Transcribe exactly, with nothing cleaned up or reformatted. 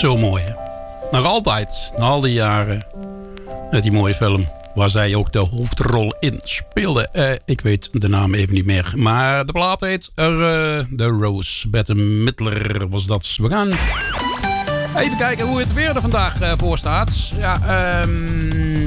Zo mooi, hè? Nog altijd, na al die jaren, met die mooie film, waar zij ook de hoofdrol in speelde. Uh, ik weet de naam even niet meer. Maar de plaat heet uh, The Rose. Bette Midler was dat. We gaan even kijken hoe het weer er vandaag uh, voor staat. Ja, um,